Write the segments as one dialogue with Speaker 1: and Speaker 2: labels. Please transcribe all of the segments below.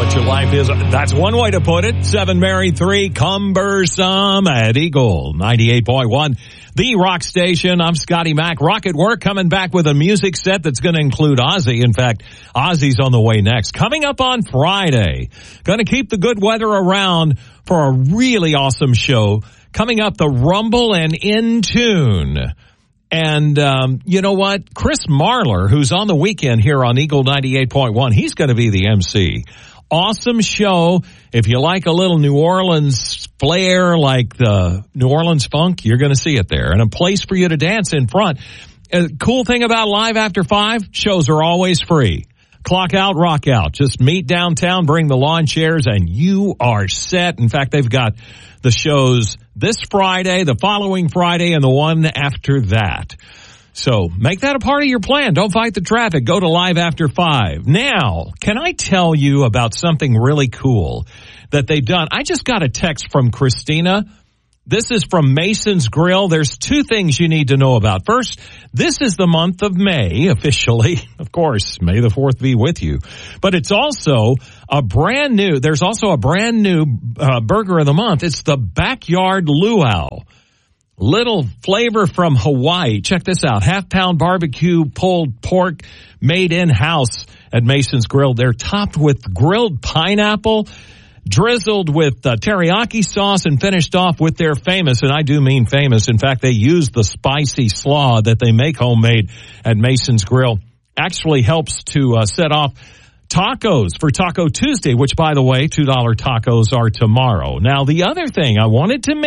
Speaker 1: what your life is. That's one way to put it. 7 Mary 3 cumbersome at Eagle 98.1. The rock station. I'm Scotty Mac. Rock at Work coming back with a music set that's going to include Ozzy. In fact, Ozzy's on the way next. Coming up on Friday. Going to keep the good weather around for a really awesome show. Coming up, the Rumble and In Tune. And you know what? Chris Marlar, who's on the weekend here on Eagle 98.1, he's going to be the MC. Awesome show. If you like a little New Orleans flair, like the New Orleans funk, you're going to see it there. And a place for you to dance in front. Cool thing about Live After 5, shows are always free. Clock out, rock out. Just meet downtown, bring the lawn chairs, and you are set. In fact, they've got the shows this Friday, the following Friday, and the one after that. So make that a part of your plan. Don't fight the traffic. Go to Live After 5. Now, can I tell you about something really cool that they've done? I just got a text from Christina. This is from Mason's Grill. There's 2 things you need to know about. First, this is the month of May, officially. Of course, May the 4th be with you. But it's also there's also a brand new burger of the month. It's the Backyard Luau. Little flavor from Hawaii. Check this out. Half-pound barbecue pulled pork made in-house at Mason's Grill. They're topped with grilled pineapple, drizzled with teriyaki sauce, and finished off with their famous, and I do mean famous. In fact, they use the spicy slaw that they make homemade at Mason's Grill. Actually helps to set off tacos for Taco Tuesday, which, by the way, $2 tacos are tomorrow. Now, the other thing I wanted to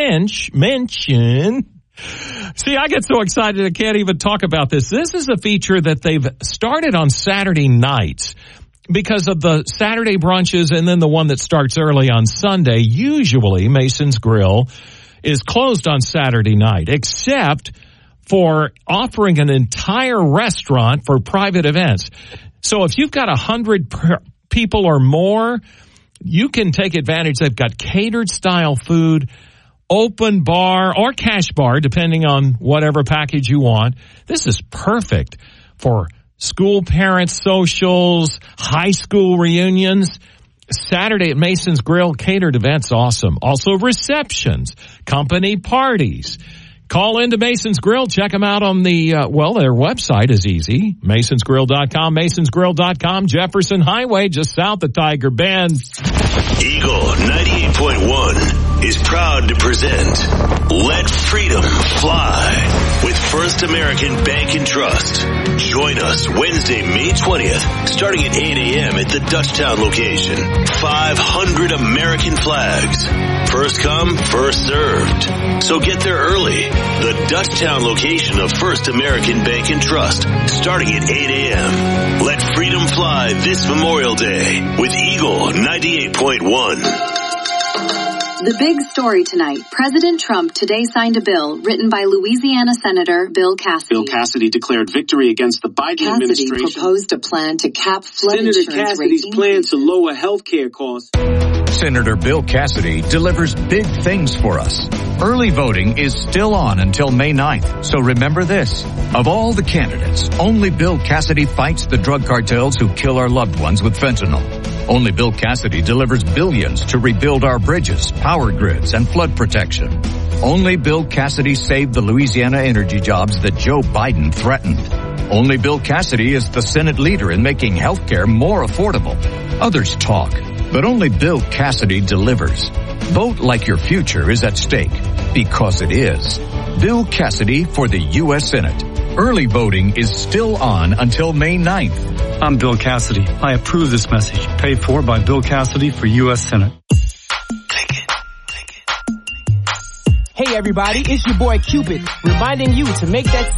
Speaker 1: mention, see, I get so excited I can't even talk about this. This is a feature that they've started on Saturday nights. Because of the Saturday brunches and then the one that starts early on Sunday, usually Mason's Grill is closed on Saturday night, except for offering an entire restaurant for private events. So if you've got 100 people or more, you can take advantage. They've got catered style food, open bar or cash bar, depending on whatever package you want. This is perfect for school parent socials, high school reunions. Saturday at Mason's Grill, catered events, awesome. Also receptions, company parties. Call into Mason's Grill. Check them out on the, their website is easy. MasonsGrill.com, MasonsGrill.com, Jefferson Highway, just south of Tiger Bend.
Speaker 2: Eagle 98.1 is proud to present Let Freedom Fly with First American Bank and Trust. Join us Wednesday, May 20th, starting at 8 a.m. at the Dutchtown location. 500 American flags. First come, first served. So get there early. The Dutchtown location of First American Bank and Trust, starting at 8 a.m. Let freedom fly this Memorial Day with Eagle 98.1.
Speaker 3: The big story tonight. President Trump today signed a bill written by Louisiana Senator Bill Cassidy.
Speaker 4: Bill Cassidy declared victory against the Biden administration.
Speaker 3: Cassidy proposed a plan to cap flood
Speaker 4: Senator
Speaker 3: insurance
Speaker 4: Cassidy's plan to lower health care costs.
Speaker 5: Senator Bill Cassidy delivers big things for us. Early voting is still on until May 9th, so remember this. Of all the candidates, only Bill Cassidy fights the drug cartels who kill our loved ones with fentanyl. Only Bill Cassidy delivers billions to rebuild our bridges, power grids, and flood protection. Only Bill Cassidy saved the Louisiana energy jobs that Joe Biden threatened. Only Bill Cassidy is the Senate leader in making health care more affordable. Others talk, but only Bill Cassidy delivers. Vote like your future is at stake, because it is. Bill Cassidy for the U.S. Senate. Early voting is still on until May 9th.
Speaker 6: I'm Bill Cassidy. I approve this message. Paid for by Bill Cassidy for U.S. Senate.
Speaker 7: Hey everybody, it's your boy Cupid, reminding you to make that